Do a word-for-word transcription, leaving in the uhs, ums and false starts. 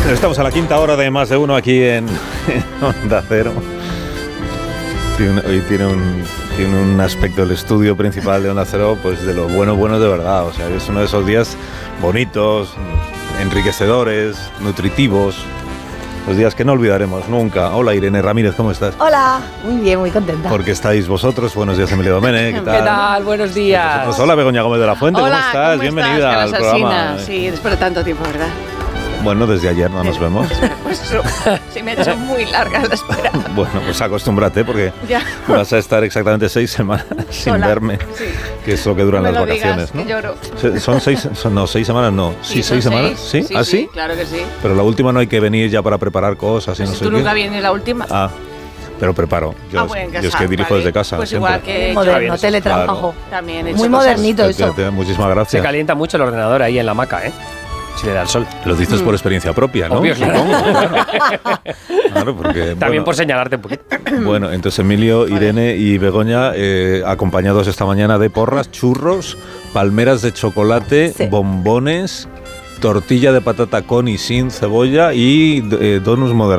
Estamos a la quinta hora de Más de Uno aquí en, en Onda Cero. Tiene, hoy tiene un, tiene un aspecto del estudio principal de Onda Cero, pues de lo bueno, bueno de verdad. O sea, es uno de esos días bonitos, enriquecedores, nutritivos. Los días que no olvidaremos nunca. Hola Irene Ramírez, ¿cómo estás? Hola, muy bien, muy contenta. Porque estáis vosotros. Buenos días, Emilio Domene. ¿Qué tal? ¿Qué tal? Buenos días. Pues hola Begoña Gómez de la Fuente, Hola, ¿cómo estás? ¿cómo Bienvenida estás, al programa. Sí, después de tanto tiempo, ¿verdad? Bueno, desde ayer no nos vemos. Pues eso, se me ha hecho muy larga la espera. Bueno, pues acostúmbrate porque Ya. vas a estar exactamente seis semanas sin Sola. verme, Sí. que es lo que duran No me las lo vacaciones, digas, ¿no? que lloro. Se- Son seis, son, no, seis semanas no. Sí, son seis semanas. ¿Sí? Sí, ¿Ah, sí, sí? claro que sí. Pero la última no hay que venir ya para preparar cosas y no Si sé tú qué. nunca vienes la última. Ah, pero preparo. Yo, Ah, bueno, en yo es casa, que dirijo vale. desde casa. Pues siempre. igual que yo. Moderno, bien, teletrabajo. También he hecho Muy cosas. modernito Te- eso. te- te- Muchísimas Se gracias. calienta mucho el ordenador ahí en la hamaca, ¿eh? Si le da el sol. Lo dices Mm. por experiencia propia, ¿no? Obvio, claro. Claro, porque, También bueno, por señalarte un poquito. Bueno, entonces Emilio, Irene y Begoña, eh, acompañados esta mañana de porras, churros, palmeras de chocolate, Sí. bombones, tortilla de patata con y sin cebolla y eh, donuts modernos.